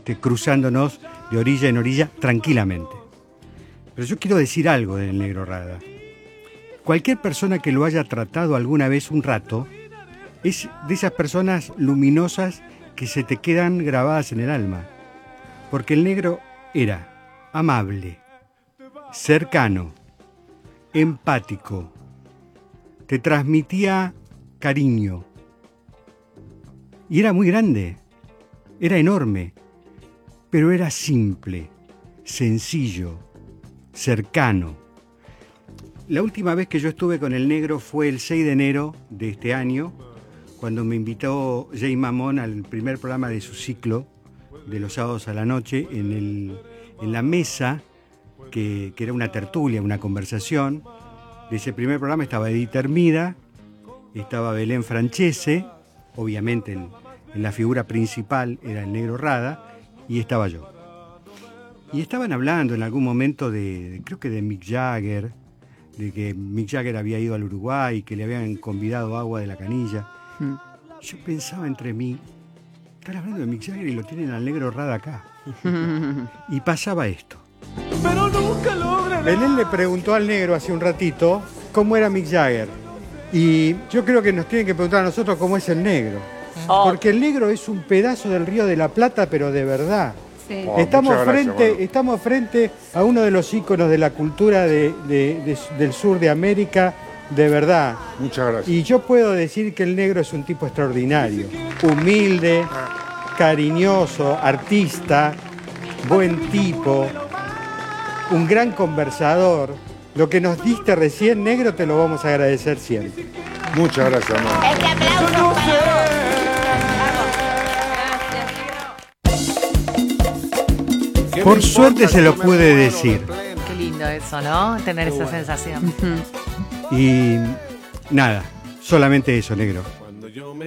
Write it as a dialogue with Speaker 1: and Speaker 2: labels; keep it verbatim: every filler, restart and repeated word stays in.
Speaker 1: este, cruzándonos de orilla en orilla tranquilamente. Pero yo quiero decir algo del Negro Rada. Cualquier persona que lo haya tratado alguna vez un rato es de esas personas luminosas que se te quedan grabadas en el alma. Porque el negro era amable, cercano, empático, te transmitía cariño. Y era muy grande, era enorme, pero era simple, sencillo, cercano. La última vez que yo estuve con el negro fue el seis de enero de este año, cuando me invitó Jay Mamón al primer programa de su ciclo de los sábados a la noche en, el, en la mesa, que, que era una tertulia, una conversación. De ese primer programa estaba Edith Hermida, estaba Belén Francese, obviamente en, en la figura principal era el Negro Rada, y estaba yo. Y estaban hablando en algún momento de, de creo que de Mick Jagger, de que Mick Jagger había ido al Uruguay, que le habían convidado agua de la canilla. Mm. Yo pensaba entre mí, están hablando de Mick Jagger y lo tienen al Negro Rada acá. Y pasaba esto.
Speaker 2: Pero nunca logra.
Speaker 1: Belén le preguntó al negro hace un ratito cómo era Mick Jagger. Y yo creo que nos tienen que preguntar a nosotros cómo es el negro. Oh. Porque el negro es un pedazo del Río de la Plata, pero de verdad. Sí. Oh, estamos, frente, gracias, estamos frente a uno de los íconos de la cultura de, de, de, del sur de América, de verdad.
Speaker 3: Muchas gracias.
Speaker 1: Y yo puedo decir que el negro es un tipo extraordinario, humilde, cariñoso, artista, buen tipo, un gran conversador. Lo que nos diste recién, negro, te lo vamos a agradecer siempre.
Speaker 3: Muchas gracias, amor.
Speaker 4: Este aplauso para...
Speaker 1: Por suerte se lo puede decir.
Speaker 5: Qué lindo eso, ¿no? Tener esa sensación.
Speaker 1: Y nada, solamente eso, negro.